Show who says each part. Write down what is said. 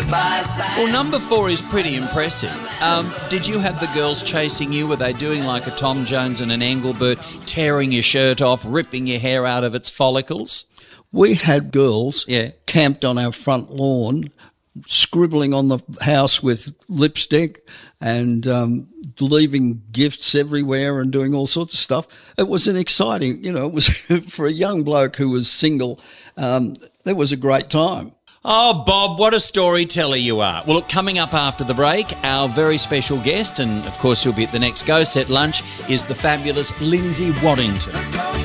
Speaker 1: Well, number 4 is pretty impressive. Did you have the girls chasing you? Were they doing like a Tom Jones and an Engelbert, tearing your shirt off, ripping your hair out of its follicles?
Speaker 2: We had girls
Speaker 1: Yeah.
Speaker 2: camped on our front lawn, scribbling on the house with lipstick and leaving gifts everywhere and doing all sorts of stuff. It was an exciting, it was for a young bloke who was single, it was a great time.
Speaker 1: Oh, Bob, what a storyteller you are. Well, look, coming up after the break, our very special guest, and of course you'll be at the next Go Set lunch, is the fabulous Lindsay Waddington.